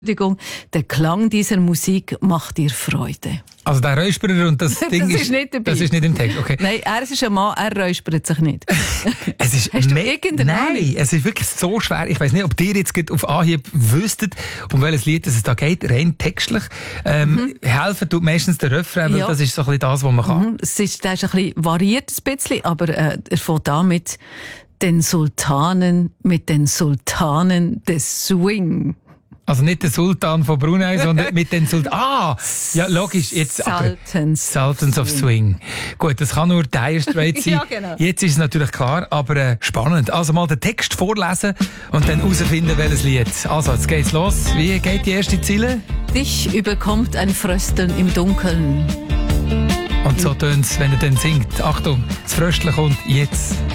Entschuldigung, der Klang dieser Musik macht dir Freude. Also der Räusperer und das Ding ist nicht dabei. Das ist nicht im Text, okay. Nein, er ist ein Mann, er räuspert sich nicht. Es ist Hast du irgendeine Ahnung? Nein, es ist wirklich so schwer. Ich weiss nicht, ob ihr jetzt auf Anhieb wüsstet, um welches Lied es da geht, rein textlich. Helfen tut meistens der Refrain, weil Ja. das ist so ein bisschen das, was man kann. Der ist ein bisschen variiert, ein bisschen, aber er fängt an mit den Sultanen des Swing. Also nicht der Sultan von Brunei, sondern mit den Sultan. Ah! Ja, logisch. Jetzt, Sultans of Swing. Gut, das kann nur Dire Straits sein. Ja, genau. Jetzt ist es natürlich klar, aber spannend. Also mal den Text vorlesen und dann herausfinden, welches Lied. Also, jetzt geht's los. Wie geht die erste Ziele? Dich überkommt ein Frösteln im Dunkeln. Und so tönt's, wenn er dann singt. Achtung, das Frösteln kommt jetzt.